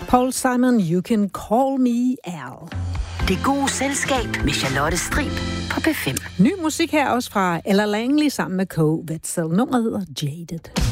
Paul Simon, You Can Call Me Al. Det gode selskab med Charlotte Strib på P5. Ny musik her også fra Ella Langley sammen med Coe Wetzel. Nummeret hedder Jaded.